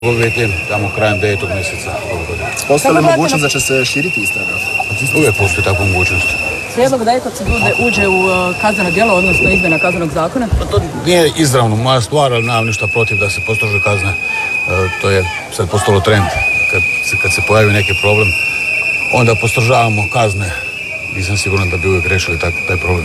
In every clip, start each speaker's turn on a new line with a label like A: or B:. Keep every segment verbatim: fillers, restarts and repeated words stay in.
A: Uvijek tamo krajem devetog mjeseca ove godine.
B: Postoji li mogućnost da će se širiti istraga?
A: Uvijek postoji takva mogućnost.
C: Prijedlog da ekocid uđe u kazneno djelo, odnosno izmjena kaznenog zakona?
A: Pa to nije izravno moja stvar, ali nemam ništa protiv da se postrože kazne. E, to je sad postalo trend. Kad se, kad se pojavi neki problem, onda postrožavamo kazne. Nisam siguran da bi uvijek rešili tak, taj problem.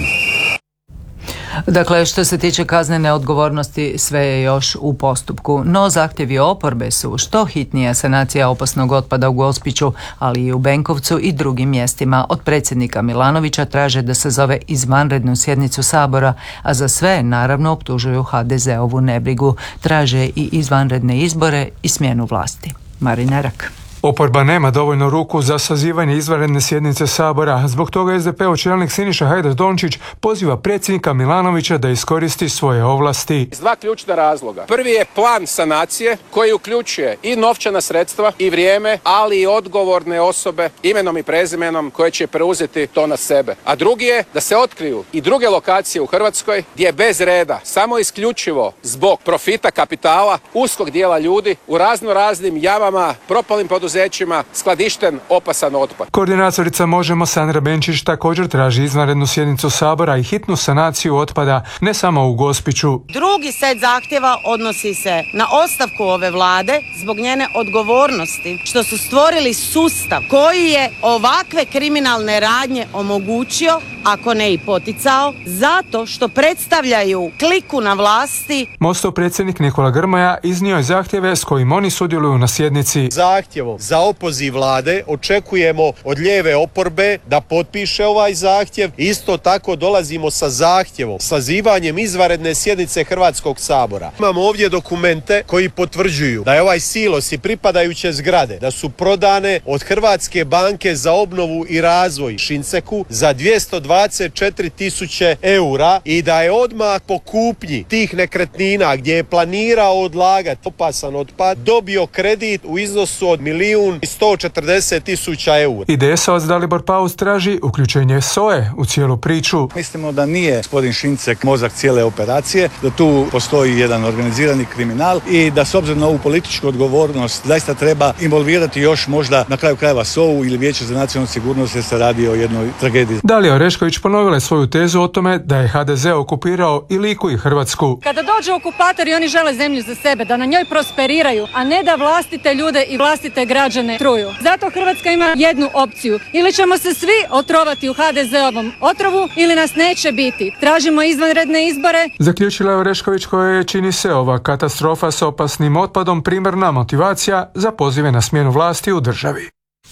D: Dakle, što se tiče kaznene odgovornosti, sve je još u postupku. No, zahtjevi oporbe su što hitnija sanacija opasnog otpada u Gospiću, ali i u Benkovcu i drugim mjestima. Od predsjednika Milanovića traže da se zove izvanrednu sjednicu Sabora, a za sve naravno optužuju ha de ze-ovu nebrigu. Traže i izvanredne izbore i smjenu vlasti. Marina Rak.
E: Oporba nema dovoljno ruku za sazivanje izvanredne sjednice Sabora. Zbog toga es de pe-ov čelnik Siniša Hajdaš Dončić poziva predsjednika Milanovića da iskoristi svoje ovlasti.
F: Iz dva ključna razloga. Prvi je plan sanacije koji uključuje i novčana sredstva i vrijeme, ali i odgovorne osobe imenom i prezimenom koje će preuzeti to na sebe. A drugi je da se otkriju i druge lokacije u Hrvatskoj gdje bez reda, samo isključivo zbog profita kapitala, uskog dijela ljudi u razno raznim jamama, propalim poduzećima, skladišten opasan otpad.
E: Koordinatorica Možemo Sandra Benčić također traži izvanrednu sjednicu Sabora i hitnu sanaciju otpada, ne samo u Gospiću.
G: Drugi set zahtjeva odnosi se na ostavku ove vlade zbog njene odgovornosti što su stvorili sustav koji je ovakve kriminalne radnje omogućio, ako ne i poticao, zato što predstavljaju kliku na vlasti.
E: Mostov predsjednik Nikola Grmoja iznio je zahtjeve s kojim oni sudjeluju na sjednici.
H: Zahtjevom za opoziv vlade očekujemo od lijeve oporbe da potpiše ovaj zahtjev. Isto tako dolazimo sa zahtjevom, sazivanjem izvanredne sjednice Hrvatskog sabora. Imamo ovdje dokumente koji potvrđuju da je ovaj silos i pripadajuće zgrade da su prodane od Hrvatske banke za obnovu i razvoj Šinceku za dvjesto dvadeset četiri tisuće eura i da je odmah po kupnji tih nekretnina gdje je planirao odlagati opasan otpad dobio kredit u iznosu od milijun i sto četrdeset tisuća eura.
E: I de es ovac Dalibor Paus traži uključenje es o e u cijelu priču.
I: Mislimo da nije gospodin Šincek mozak cijele operacije, da tu postoji jedan organizirani kriminal i da s obzirom na ovu političku odgovornost zaista treba involvirati još možda na kraju krajeva es o u ili Vijeće za nacionalnu sigurnost jer se radi o jednoj tragediji.
E: Dalija Orešković ponovila je svoju tezu o tome da je ha de ze okupirao i Liku i Hrvatsku.
C: Kada dođe okupator i oni žele zemlju za sebe, da na njoj prosperiraju, a ne da vlastite ljude i vlastite građane truju. Zato Hrvatska ima jednu opciju. Ili ćemo se svi otrovati u ha de ze-ovom otrovu ili nas neće biti. Tražimo izvanredne izbore.
E: Zaključila je Orešković koja je, čini se, ova katastrofa s opasnim otpadom primarna motivacija za pozive na smjenu vlasti u državi.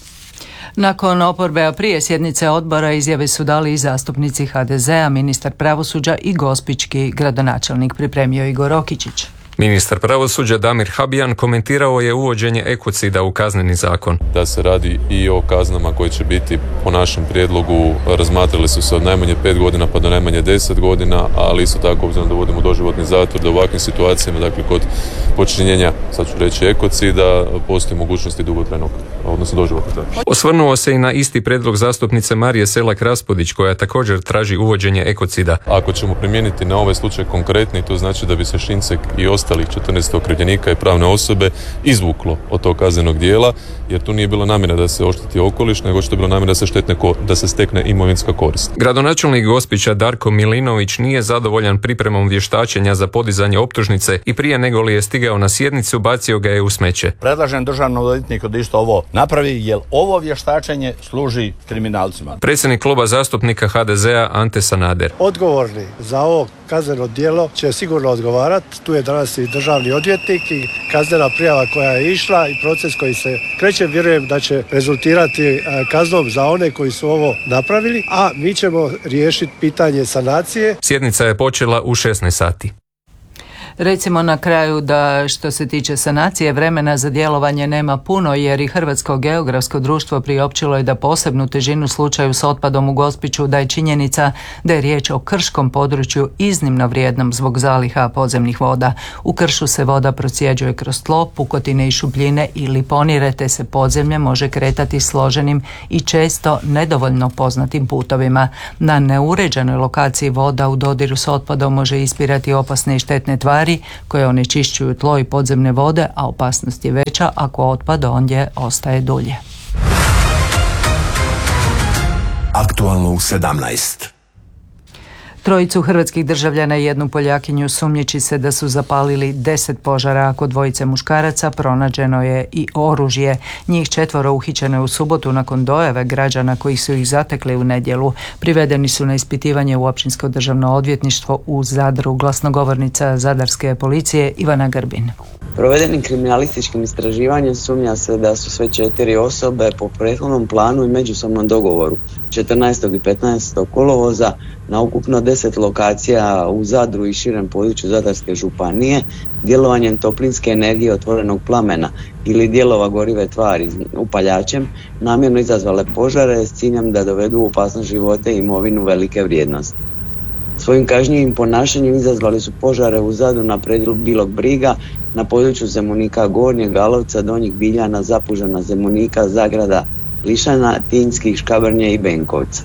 D: Nakon oporbe, a prije sjednice odbora, izjave su dali i zastupnici ha de ze-a, ministar pravosuđa i gospićki gradonačelnik, pripremio Igor Rokičić.
J: Ministar pravosuđa Damir Habijan komentirao je uvođenje ekocida u kazneni zakon.
K: Da se radi i o kaznama koje će biti po našem prijedlogu, razmatrali su se od najmanje pet godina pa do najmanje deset godina, ali isto tako obzirom da uvodimo doživotni zatvor, da u ovakvim situacijama, dakle kod počinjenja, sad ću reći ekocida, postoji mogućnosti dugotrajnog, odnosno doživotnog zatvora.
J: Osvrnuo se i na isti prijedlog zastupnice Marije Selak Raspudić koja također traži uvođenje ekocida.
K: Ako ćemo primijeniti na ovaj slučaj konkretni, to znači da bi se Šincek i ostalih četrnaest okrivljenika i pravne osobe izvuklo od tog kaznenog dijela, jer tu nije bila namjera da se ošteti okoliš, nego što je bila namjera da se štetne, da se stekne imovinska korist.
J: Gradonačelnik Gospića Darko Milinović nije zadovoljan pripremom vještačenja za podizanje optužnice i prije nego li je stigao na sjednicu bacio ga je u smeće.
L: Predlažem državnom odvjetniku da isto ovo napravi, jer ovo vještačenje služi kriminalcima.
J: Predsjednik kluba zastupnika ha de ze-a Ante Sanader.
M: Odgovorni za ovo kazneno djelo će sigurno odgovarati. Tu je danas i državni odvjetnik i kaznena prijava koja je išla i proces koji se kreće, vjerujem da će rezultirati kaznom za one koji su ovo napravili, a mi ćemo riješiti pitanje sanacije.
J: Sjednica je počela u šesnaest sati.
D: Recimo na kraju da što se tiče sanacije vremena za djelovanje nema puno, jer i Hrvatsko geografsko društvo priopćilo je da posebnu težinu slučaju s otpadom u Gospiću daje činjenica da je riječ o krškom području iznimno vrijednom zbog zaliha podzemnih voda. U kršu se voda procjeđuje kroz tlo, pukotine i šupljine ili ponire, te se podzemlje može kretati složenim i često nedovoljno poznatim putovima. Na neuređenoj lokaciji voda u dodiru s otpadom može ispirati opasne i štetne tvari tvari koje onečišćuju tlo i podzemne vode, a opasnost je veća ako otpad ondje ostaje dulje.
N: Aktualno u sedamnaest.
D: Trojicu hrvatskih državljana i jednu Poljakinju sumnjiči se da su zapalili deset požara, a kod dvojice muškaraca pronađeno je i oružje. Njih četvoro uhićeno je u subotu nakon dojave građana koji su ih zatekli u nedjelu. Privedeni su na ispitivanje u Općinsko državno odvjetništvo u Zadru. Glasnogovornica zadarske policije Ivana Grbin.
O: Provedenim kriminalističkim istraživanjem sumnja se da su sve četiri osobe po prethodnom planu i međusobnom dogovoru četrnaestog i petnaestog kolovoza na ukupno deset lokacija u Zadru i širem području Zadarske županije djelovanjem toplinske energije otvorenog plamena ili dijelova gorive tvari upaljačem namjerno izazvale požare s ciljem da dovedu u opasnost živote i imovinu velike vrijednosti. Svojim kažnjivim ponašanjem izazvali su požare u Zadru na predjelu Bilog Briga, na području Zemunika Gornjeg, Galovca, Donjih Biljana, Zapužana, Zemunika, Zagrada, Lišana, Tinjskih, Škabrnje i Benkovca.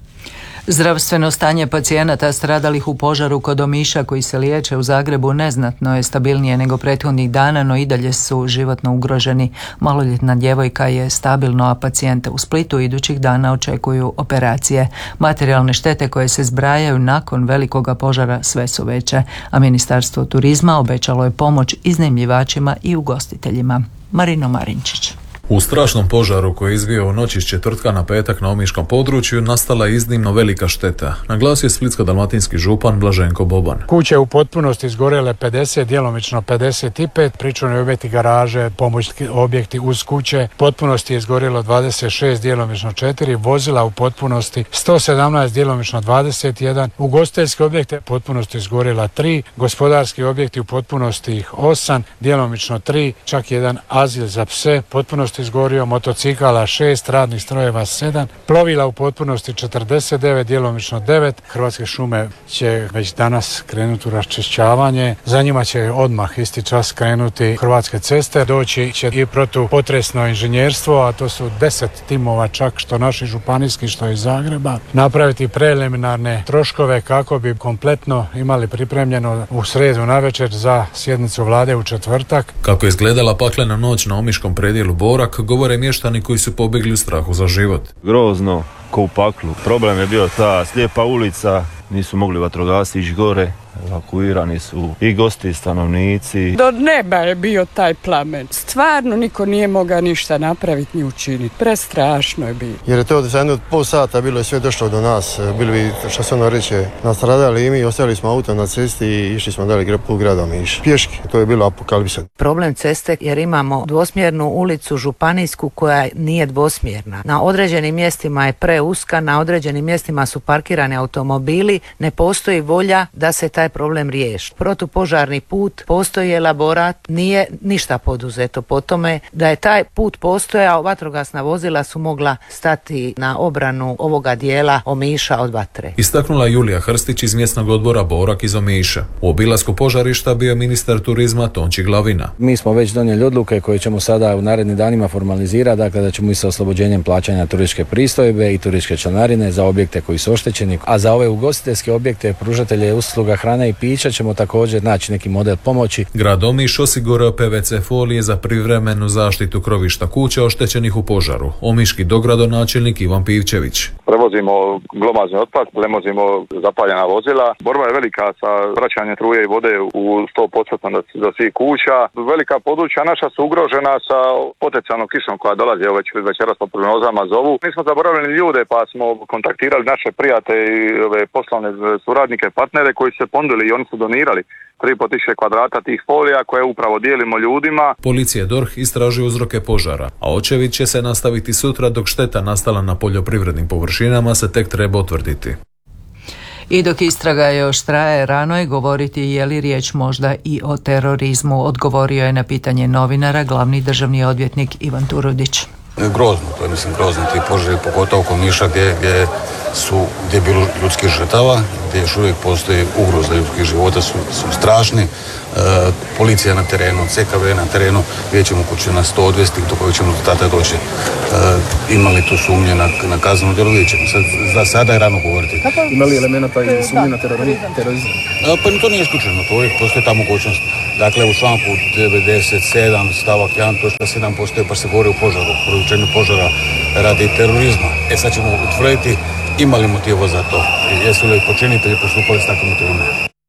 D: Zdravstveno stanje pacijenata stradalih u požaru kod Omiša koji se liječe u Zagrebu neznatno je stabilnije nego prethodnih dana, no i dalje su životno ugroženi. Maloljetna djevojka je stabilno, a pacijente u Splitu idućih dana očekuju operacije. Materijalne štete koje se zbrajaju nakon velikoga požara sve su veće, a Ministarstvo turizma obećalo je pomoć iznajmljivačima i ugostiteljima. Marino Marinčić.
P: U strašnom požaru koji je izbio u noći s četvrtka na petak na omiškom području nastala je iznimno velika šteta, naglasio je splitsko-dalmatinski župan Blaženko Boban.
Q: Kuće u potpunosti izgorele pedeset, djelomično pedeset pet, pričuvni objekti, garaže, pomoćni objekti uz kuće, potpunosti je izgorilo dvadeset šest, djelomično četiri, vozila u potpunosti sto sedamnaest, djelomično dvadeset jedan, ugostiteljski objekte potpunosti izgorila tri, gospodarski objekti u potpunosti osam, djelomično tri, čak jedan azil za pse potpunosti izgorio, motocikala šest, radnih strojeva sedam, plovila u potpunosti četrdeset devet, djelomično devet. Hrvatske šume će već danas krenuti u raščišćavanje, za njima će odmah isti čas krenuti Hrvatske ceste, doći će i protupotresno inženjerstvo, a to su deset timova čak, što naši županijski, što iz Zagreba, napraviti preliminarne troškove kako bi kompletno imali pripremljeno u sredu navečer za sjednicu vlade u četvrtak.
P: Kako je izgledala paklena noć na omiškom predjelu Borak, govore mještani koji su pobjegli u strahu za život.
R: Grozno, ko u paklu. Problem je bio ta slijepa ulica, nisu mogli vatrogasci ići gore, evakuirani su i gosti, stanovnici.
S: Do neba je bio taj plamen. Stvarno niko nije mogao ništa napraviti ni učiniti. Prestrašno je bilo.
T: Jer je to za jedno pol sata bilo je sve došlo do nas. Bili bi, što se ono reče, nastradali i mi, ostavili smo auto na cesti i išli smo dalje pol grada Omiš. Pješki, to je bilo apokalipsa.
U: Problem ceste jer imamo dvosmjernu ulicu županijsku koja nije dvosmjerna. Na određenim mjestima je preuska, na određenim mjestima su parkirani automobili, ne postoji volja da se taj problem riješi. Protupožarni put, postoji elaborat, nije ništa poduzeto po tome. Da je taj put postojao, vatrogasna vozila su mogla stati na obranu ovoga dijela Omiša od vatre.
P: Istaknula Julija Hrstić iz mjesnog odbora Borak iz Omiša. U obilasku požarišta bio ministar turizma Tonči Glavina.
V: Mi smo već donijeli odluke koje ćemo sada u narednim danima formalizirati, dakle da ćemo i sa oslobođenjem plaćanja turističke pristojbe i turističke članarine za objekte koji su oštećeni, a za ove ugostiteljske objekte, pružatelje usluga hrane i pića ćemo također naći neki model pomoći.
P: Grad Omiš osigurao P V C folije za privremenu zaštitu krovišta kuća oštećenih u požaru. Omiški dogradonačelnik Ivan Pivčević.
W: Prevozimo glomazni otpad, prevozimo zapaljena vozila. Borba je velika sa vraćanjem struje i vode u sto posto do svih kuća. Velika područja naša su ugrožena sa potencijalnom kišom koja dolazi već večeras po prognozama zovu. Mi smo zaboravili ljude pa smo kontaktirali naše prijatelje i ove poslovne suradnike, partnere koji se pondili i oni su donirali tri i pol tisuće kvadrata tih folija koje upravo dijelimo ljudima.
P: Policija D O R H istražuje uzroke požara, a očevid će se nastaviti sutra dok šteta nastala na poljoprivrednim površinama se tek treba utvrditi.
D: I dok istraga još traje, rano je govoriti je li riječ možda i o terorizmu, odgovorio je na pitanje novinara glavni državni odvjetnik Ivan Turudić.
A: Grozno, to je mislim grozno, ti požari, pogotovo kod Omiša gdje, gdje su gdje je bilo ljudskih žrtava, gdje još uvijek postoji ugroza ljudskih života, su, su strašni. E, policija na terenu, C K V na terenu, vidjet ćemo ko će nas to odvesti, do kojeg ćemo rezultata doći. E, imali tu sumnje na, na kazneno djelo, vidjet ćemo. Sad, za sada je rano govoriti.
B: Ima li elementa i sumnje na terorizam?
A: E, pa to nije isključeno, to uvijek postoji ta mogućnost. Dakle, u članku devedeset sedam stavak jedan točka sedam postoji, pa se govori o požaru, o priučenju požara radi terorizma. E sad ćemo utvrditi ima li motiva za to, jesu li počinitelji postupali s takvim motivima.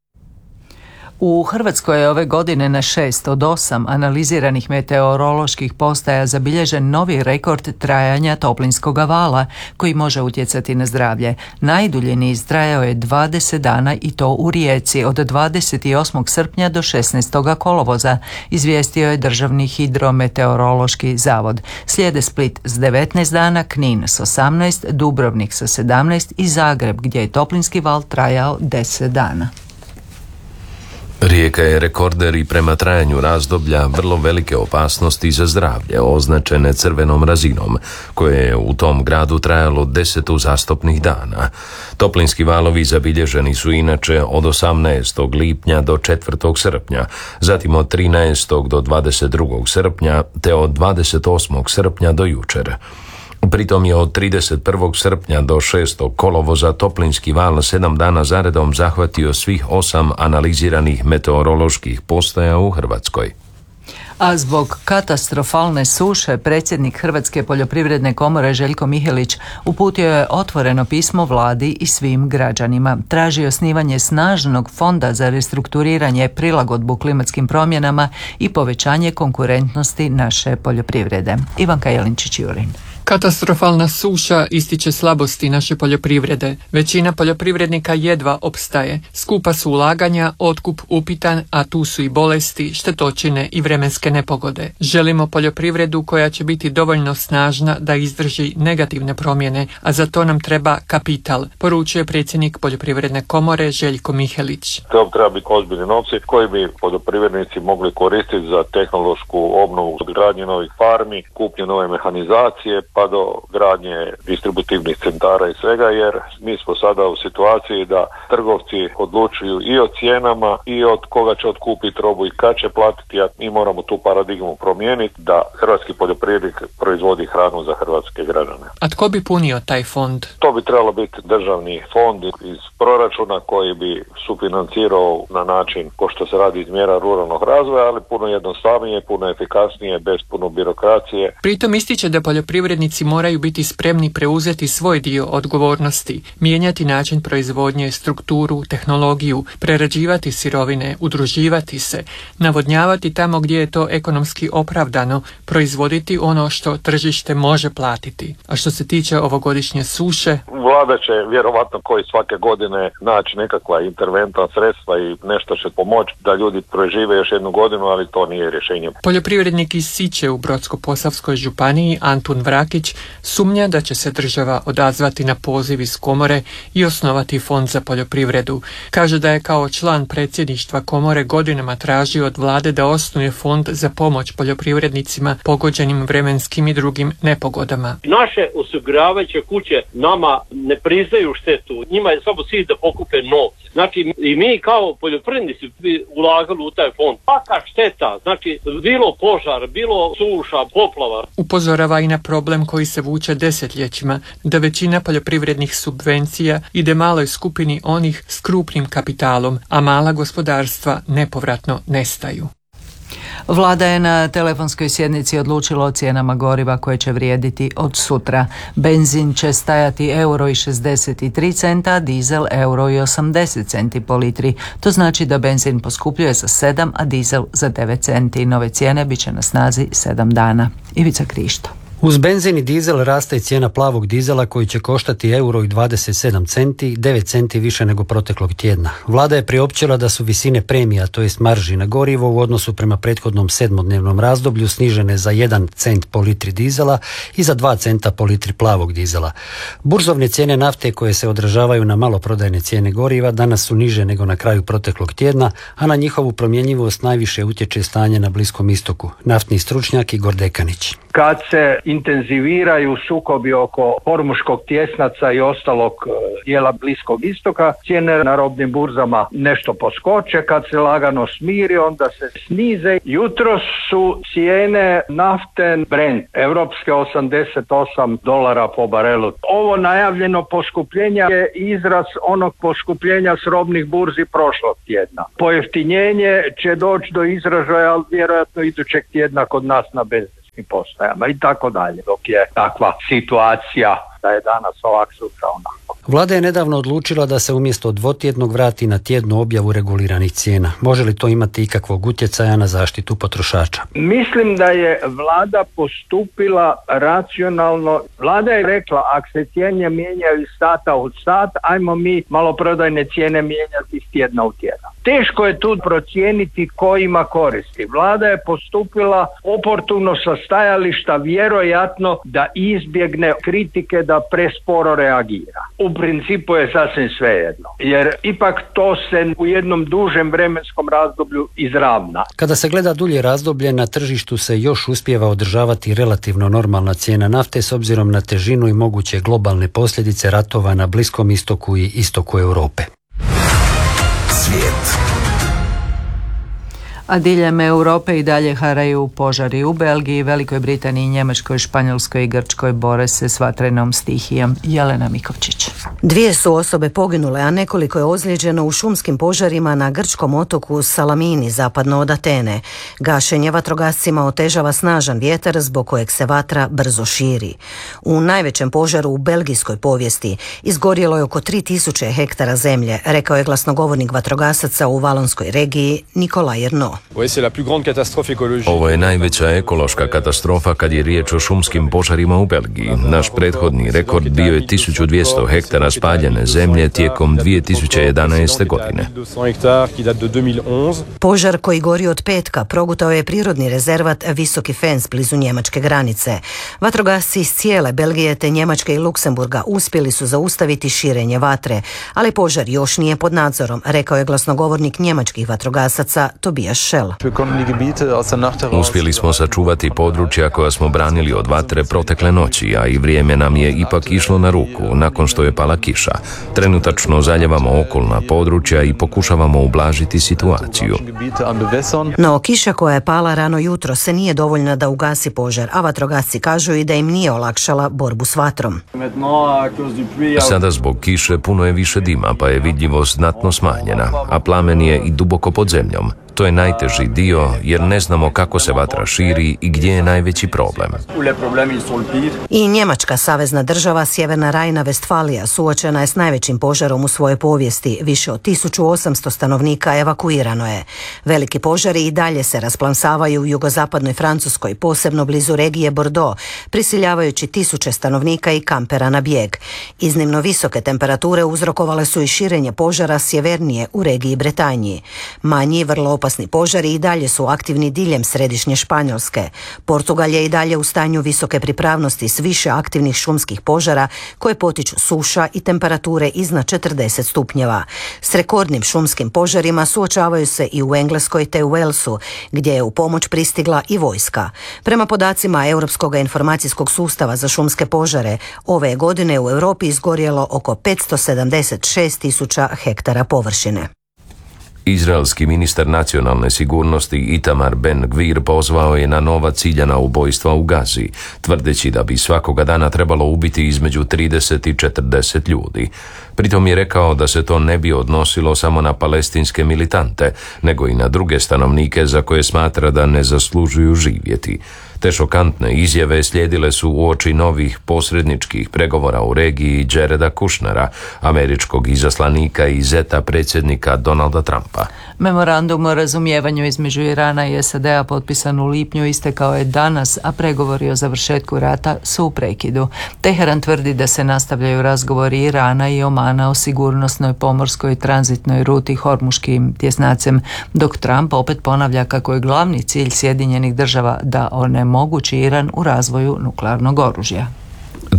D: U Hrvatskoj je ove godine na šest od osam analiziranih meteoroloških postaja zabilježen novi rekord trajanja toplinskog vala koji može utjecati na zdravlje. Najdulji niz trajao je dvadeset dana i to u Rijeci od dvadeset osmog srpnja do šesnaestog kolovoza, izvijestio je Državni hidrometeorološki zavod. Slijede Split s devetnaest dana, Knin s osamnaest, Dubrovnik sa sedamnaest i Zagreb gdje je toplinski val trajao deset dana.
F: Rijeka je rekorder i prema trajanju razdoblja vrlo velike opasnosti za zdravlje, označene crvenom razinom, koje je u tom gradu trajalo deset uzastopnih dana. Toplinski valovi zabilježeni su inače od osamnaestog lipnja do četvrtog srpnja, zatim od trinaestog do dvadeset drugog srpnja, te od dvadeset osmog srpnja do jučer. Pritom je od trideset prvog srpnja do šestog kolovoza toplinski val sedam dana zaredom zahvatio svih osam analiziranih meteoroloških postaja u Hrvatskoj.
D: A zbog katastrofalne suše predsjednik Hrvatske poljoprivredne komore Željko Mihelić uputio je otvoreno pismo vladi i svim građanima. Traži osnivanje snažnog fonda za restrukturiranje, prilagodbu klimatskim promjenama i povećanje konkurentnosti naše poljoprivrede. Ivanka Jelinčić-Jurin.
G: Katastrofalna suša ističe slabosti naše poljoprivrede. Većina poljoprivrednika jedva opstaje. Skupa su ulaganja, otkup upitan, a tu su i bolesti, štetočine i vremenske nepogode. Želimo poljoprivredu koja će biti dovoljno snažna da izdrži negativne promjene, a za to nam treba kapital, poručuje predsjednik poljoprivredne komore Željko Mihelić.
W: To treba biti ozbiljni novci koji bi poljoprivrednici mogli koristiti za tehnološku obnovu, gradnje novih farmi, kupnje nove mehanizacije, pa do gradnje distributivnih centara i svega, jer mi smo sada u situaciji da trgovci odlučuju i o cijenama i od koga će otkupiti robu i kad će platiti, a mi moramo tu paradigmu promijeniti da hrvatski poljoprivrednik proizvodi hranu za hrvatske građane.
G: A tko bi punio taj fond?
W: To bi trebalo biti državni fond iz proračuna koji bi sufinancirao na način ko što se radi iz mjera ruralnog razvoja, ali puno jednostavnije, puno efikasnije, bez puno birokracije.
G: Pritom ističe da poljoprivrednici moraju biti spremni preuzeti svoj dio odgovornosti, mijenjati način proizvodnje, strukturu, tehnologiju, prerađivati sirovine, udruživati se, navodnjavati tamo gdje je to ekonomski opravdano, proizvoditi ono što tržište može platiti. A što se tiče ovogodišnje suše,
W: vlada će vjerovatno koji svake godine naći nekakva interventna sredstva i nešto će pomoći da ljudi prežive još jednu godinu, ali to nije rješenje.
G: Poljoprivrednik iz Siće u Brodsko-posavskoj županiji Antun Vrakić sumnja da će se država odazvati na poziv iz komore i osnovati fond za poljoprivredu. Kaže da je kao član predsjedništva komore godinama tražio od vlade da osnuje fond za pomoć poljoprivrednicima pogođenim vremenskim i drugim nepogodama.
X: Naše osiguravajuće kuće nama ne priznaju štetu, njima je samo cilj da pokupe novce. Znači i mi kao poljoprivrednici bi ulagali u taj fond. Paka šteta, znači bilo požar, bilo suša, poplava.
G: Upozorava i na problem koji se vuče desetljećima, da većina poljoprivrednih subvencija ide maloj skupini onih s krupnim kapitalom, a mala gospodarstva nepovratno nestaju.
D: Vlada je na telefonskoj sjednici odlučila o cijenama goriva koje će vrijediti od sutra. Benzin će stajati euro i šezdeset tri centa, a dizel euro i osamdeset centi po litri. To znači da benzin poskupljuje za sedam, a dizel za devet centi. Nove cijene bit će na snazi sedam dana. Ivica Krišto.
Y: Uz benzin i dizel raste i cijena plavog dizela koji će koštati euro i dvadeset sedam centi, devet centi više nego proteklog tjedna. Vlada je priopćila da su visine premija, to jest marži na gorivo u odnosu prema prethodnom sedmodnevnom razdoblju snižene za jedan cent po litri dizela i za dva centa po litri plavog dizela. Burzovne cijene nafte koje se odražavaju na maloprodajne cijene goriva danas su niže nego na kraju proteklog tjedna, a na njihovu promjenjivost najviše utječe stanje na Bliskom istoku. Naftni stručnjak Igor Dekanić.
Z: Kad se
C: intenziviraju sukobi oko Hormuškog tjesnaca i ostalog dijela Bliskog istoka, cijene na robnim burzama nešto poskoče, kad se lagano smiri onda se snize. Jutros su cijene nafte Brent europske osamdeset osam dolara po barelu. Ovo najavljeno poskupljenje je izraz onog poskupljenja s robnih burzi prošlog tjedna. Pojeftinjenje će doći do izražaja, ali vjerojatno idućeg tjedna kod nas na benzinskim postajama i tako dalje, dok je takva situacija da je danas ovak, sutra onako.
Y: Vlada je nedavno odlučila da se umjesto dvotjednog vrati na tjednu objavu reguliranih cijena. Može li to imati ikakvog utjecaja na zaštitu potrošača?
C: Mislim da je vlada postupila racionalno. Vlada je rekla, ako se cijene mijenjaju iz sata u sat, ajmo mi maloprodajne cijene mijenjati iz tjedna u tjedan. Teško je tu procijeniti ko ima koristi. Vlada je postupila oportuno sa stajališta vjerojatno da izbjegne kritike da presporo reagira. U principu je sasvim svejedno, jer ipak to se u jednom dužem vremenskom razdoblju izravna.
Y: Kada se gleda dulje razdoblje, na tržištu se još uspijeva održavati relativno normalna cijena nafte s obzirom na težinu i moguće globalne posljedice ratova na Bliskom istoku i istoku Europe.
N: Svijet.
D: A diljem Europe i dalje haraju požari. U Belgiji, Velikoj Britaniji, Njemačkoj, Španjolskoj i Grčkoj bore se s vatrenom stihijom. Jelena Mikovčić.
E: Dvije su osobe poginule, a nekoliko je ozlijeđeno u šumskim požarima na grčkom otoku Salamini, zapadno od Atene. Gašenje vatrogascima otežava snažan vjetar zbog kojeg se vatra brzo širi. U najvećem požaru u belgijskoj povijesti izgorjelo je oko tri tisuće hektara zemlje, rekao je glasnogovornik vatrogasaca u valonskoj regiji Nikolaj Erno.
F: Ovo je najveća ekološka katastrofa kad je riječ o šumskim požarima u Belgiji. Naš prethodni rekord bio je tisuću dvjesto hektara spaljene zemlje tijekom dvije tisuće jedanaeste. godine.
E: Požar koji gori od petka progutao je prirodni rezervat Visoki Fens blizu njemačke granice. Vatrogasci iz cijele Belgije te Njemačke i Luksemburga uspjeli su zaustaviti širenje vatre, ali požar još nije pod nadzorom, rekao je glasnogovornik njemačkih vatrogasaca Tobias Schell.
F: Uspjeli smo sačuvati područja koja smo branili od vatre protekle noći, a i vrijeme nam je ipak išlo na ruku nakon što je pala kiša. Trenutačno zaljevamo okolna područja i pokušavamo ublažiti situaciju.
E: No, kiša koja je pala rano jutro se nije dovoljna da ugasi požar, a vatrogasci kažu i da im nije olakšala borbu s vatrom.
F: Sada zbog kiše puno je više dima, pa je vidljivost znatno smanjena, a plamen je i duboko pod zemljom. To je najteži dio jer ne znamo kako se vatra širi i gdje je najveći problem.
E: I Njemačka savezna država Sjeverna Rajna-Vestfalija suočena je s najvećim požarom u svojoj povijesti. Više od tisuću osamsto stanovnika evakuirano je. Veliki požari i dalje se rasplamsavaju u jugozapadnoj Francuskoj, posebno blizu regije Bordeaux, prisiljavajući tisuće stanovnika i kampera na bijeg. Iznimno visoke temperature uzrokovale su i širenje požara sjevernije u regiji Bretanji. Manji, vrlo opasni požari i dalje su aktivni diljem središnje Španjolske. Portugal je i dalje u stanju visoke pripravnosti s više aktivnih šumskih požara koje potiču suša i temperature iznad četrdeset stupnjeva. S rekordnim šumskim požarima suočavaju se i u Engleskoj te u Walesu, gdje je u pomoć pristigla i vojska. Prema podacima Europskog informacijskog sustava za šumske požare, ove godine u Europi izgorjelo oko petsto sedamdeset šest tisuća hektara površine.
F: Izraelski ministar nacionalne sigurnosti Itamar Ben-Gvir pozvao je na nova ciljana ubojstva u Gazi, tvrdeći da bi svakoga dana trebalo ubiti između trideset i četrdeset ljudi. Pritom je rekao da se to ne bi odnosilo samo na palestinske militante, nego i na druge stanovnike za koje smatra da ne zaslužuju živjeti. Te šokantne izjave slijedile su uoči novih posredničkih pregovora u regiji Jareda Kushnera, američkog izaslanika i zeta predsjednika Donalda Trumpa.
D: Memorandum o razumijevanju između Irana i S A D-a potpisan u lipnju istekao je danas, a pregovori o završetku rata su u prekidu. Teheran tvrdi da se nastavljaju razgovori Irana i Omana o sigurnosnoj pomorskoj tranzitnoj ruti Hormuškim tjesnacem, dok Trump opet ponavlja kako je glavni cilj Sjedinjenih država da onemogući Iran u razvoju nuklearnog oružja.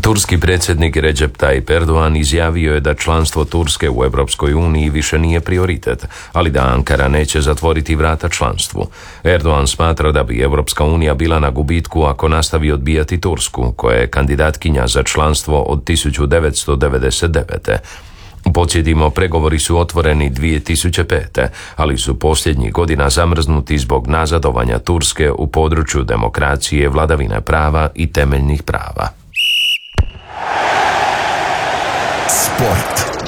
F: Turski predsjednik Recep Tayyip Erdogan izjavio je da članstvo Turske u Europskoj uniji više nije prioritet, ali da Ankara neće zatvoriti vrata članstvu. Erdogan smatra da bi Europska unija bila na gubitku ako nastavi odbijati Tursku, koja je kandidatkinja za članstvo od tisuću devetsto devedeset devete. Podsjetimo, pregovori su otvoreni dvije tisuće pete. ali su posljednjih godina zamrznuti zbog nazadovanja Turske u području demokracije, vladavine prava i temeljnih prava.
N: Sport.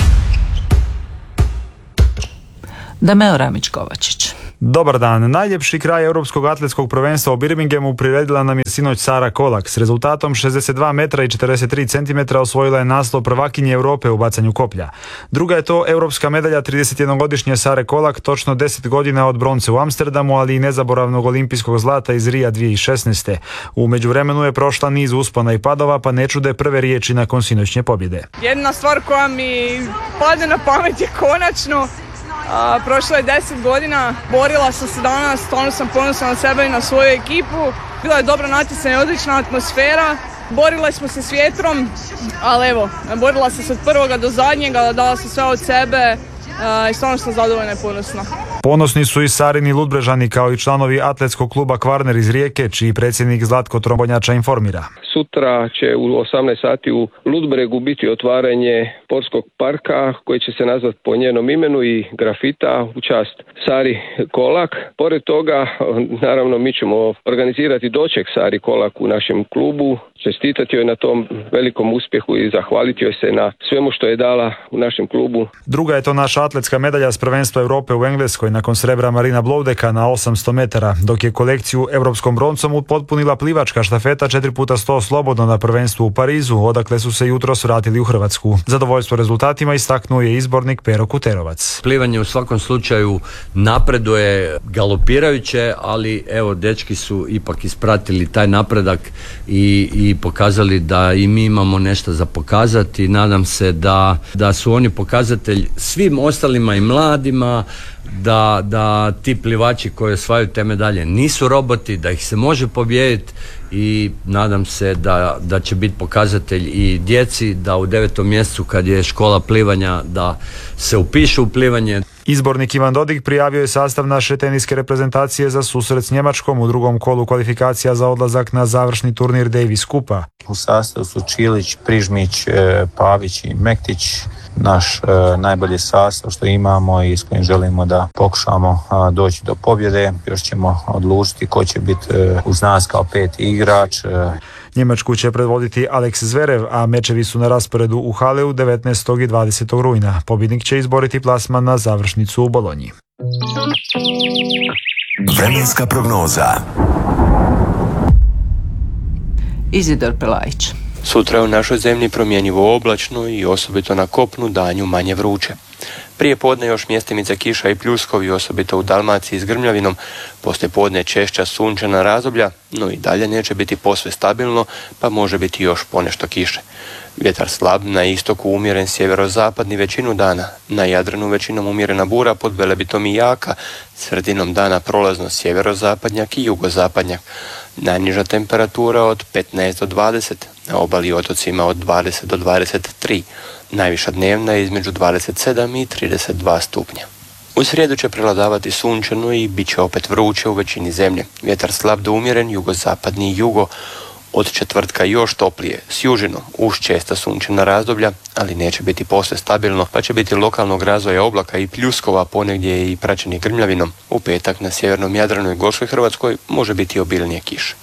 D: Dameo Ramić-Kovačić.
H: Dobar dan. Najljepši kraj Europskog atletskog prvenstva u Birminghamu priredila nam je sinoć Sara Kolak. S rezultatom šezdeset dva metra i četrdeset tri centimetra osvojila je naslov prvakinje Europe u bacanju koplja. Druga je to europska medalja tridesetjednogodišnje Sare Kolak, točno deset godina od bronce u Amsterdamu, ali i nezaboravnog olimpijskog zlata iz Rija dvije tisuće šesnaeste. U međuvremenu je prošla niz uspona i padova, pa ne čude prve riječi nakon sinoćnje pobjede.
I: Jedna stvar koja mi padne na pamet je konačno A, prošlo je deset godina, borila sam se danas, stvarno sam ponosna na sebe i na svoju ekipu. Bila je dobro natjecanje, odlična atmosfera, borila smo se s vjetrom, ali evo, borila sam se od prvoga do zadnjega, dala sam sve od sebe a, i stvarno sam zadovoljna i ponosna.
H: Ponosni su i Sarini Ludbrežani kao i članovi atletskog kluba Kvarner iz Rijeke, čiji predsjednik Zlatko Trombonjača informira.
K: Sutra će u osamnaest sati u Ludbregu biti otvaranje sportskog parka koji će se nazvati po njenom imenu i grafita u čast Sari Kolak. Pored toga, naravno, mi ćemo organizirati doček Sari Kolak u našem klubu, čestitati joj na tom velikom uspjehu i zahvaliti joj se na svemu što je dala u našem klubu.
H: Druga je to naša atletska medalja s prvenstva Europe u Engleskoj nakon srebra Marina Bloudeka na osamsto metara, dok je kolekciju europskom broncom upotpunila plivačka štafeta četiri puta sto slobodno na prvenstvu u Parizu, odakle su se jutros vratili u Hrvatsku. Zadovoljstvo rezultatima istaknuo je izbornik Pero Kuterovac.
L: Plivanje u svakom slučaju napreduje galopirajuće, ali evo, dečki su ipak ispratili taj napredak i, i pokazali da i mi imamo nešto za pokazati. Nadam se da, da su oni pokazatelj svim ostalima i mladima, da, da ti plivači koji osvajaju te medalje nisu roboti, da ih se može pobijediti i nadam se da, da će biti pokazatelj i djeci da u devetom mjesecu kad je škola plivanja da se upišu u plivanje.
H: Izbornik Ivan Dodig prijavio je sastav naše teniske reprezentacije za susret s Njemačkom u drugom kolu kvalifikacija za odlazak na završni turnir Davis Kupa.
M: U sastavu su Čilić, Prižmić, Pavić i Mektić. Naš e, najbolji sastav što imamo i s kojim želimo da pokušamo a, doći do pobjede. Još ćemo odlučiti ko će biti e, uz nas kao peti igrač. E.
H: Njemačku će predvoditi Alex Zverev, a mečevi su na rasporedu u Haleu devetnaestog i dvadesetog rujna. Pobjednik će izboriti plasman na završnicu u Bolonji.
N: Vremenska prognoza.
D: Izidor Pelajić.
Z: Sutra je u našoj zemlji promjenjivo oblačno i osobito na kopnu danju manje vruće. Prije podne još mjestimica kiša i pljuskovi, osobito u Dalmaciji s grmljavinom, poslije podne češća sunčana razdoblja, no i dalje neće biti posve stabilno, pa može biti još ponešto kiše. Vjetar slab, na istoku umjeren sjeverozapadni većinu dana, na Jadranu većinom umjerena bura, pod Velebitom i jaka, sredinom dana prolazno sjeverozapadnjak i jugozapadnjak. Najniža temperatura od petnaest do dvadeset, na obali i otocima od dvadeset do dvadeset tri, najviša dnevna je između dvadeset sedam i trideset dva stupnja. U srijedu će prevladavati sunčano i bit će opet vruće u većini zemlje. Vjetar slab do umjeren, jugozapadni i jugo. Od četvrtka još toplije, s južinom, uz česta sunčana razdoblja, ali neće biti posve stabilno, pa će biti lokalnog razvoja oblaka i pljuskova, ponegdje i praćeni grmljavinom. U petak na sjevernom Jadranu i Gorskoj Hrvatskoj može biti obilnije kiše.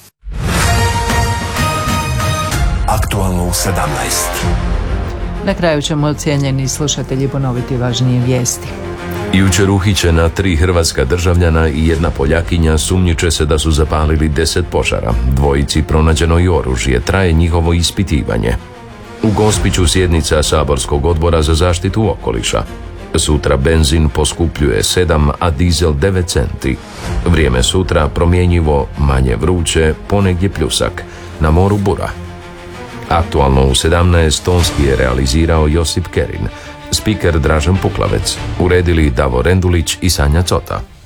N: Aktualno u sedamnaest.
D: Na kraju ćemo, cijenjeni slušatelji, ponoviti važnije vijesti.
F: Jučer uhićena tri hrvatska državljana i jedna Poljakinja sumnjiče se da su zapalili deset požara. Dvojici pronađeno i oružje, traje njihovo ispitivanje. U Gospiću sjednica saborskog odbora za zaštitu okoliša. Sutra benzin poskupljuje sedam, a dizel devet centi. Vrijeme sutra promjenjivo, manje vruće, ponegdje pljusak. Na moru bura. Aktualno u sedamnaest tonski je realizirao Josip Kerin. Spiker Dražen Puklavec. Uredili Davor Rendulić i Sanja Cota.